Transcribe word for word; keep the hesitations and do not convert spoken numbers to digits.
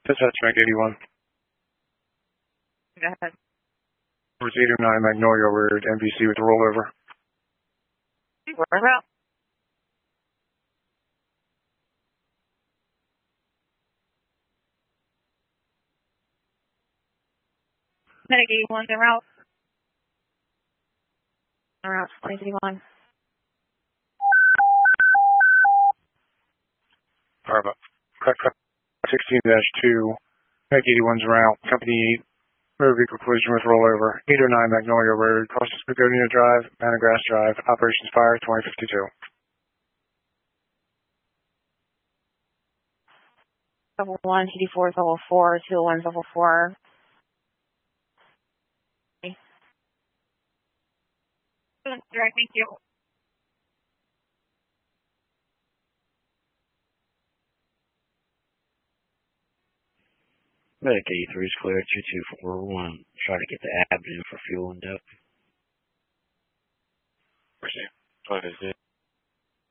Dispatch Mag eighty-one. Go ahead. It's eight oh nine Magnolia Road, N B C with a rollover. Where about? Medic eighty-one, they're out. They're out, twenty eighty-one. Bravo. sixteen dash two, Mag eighty-one's route, Company eight, motor vehicle collision with rollover, eight oh nine Magnolia Road, Costas Begonia Drive, Managrass Drive, Operations Fire, twenty fifty-two. Level one, T D four is level four, two oh one is level four. Direct, thank you. Medic eighty-three is clear, two two four one. Try to get the abdomen for fuel and depth. Proceed.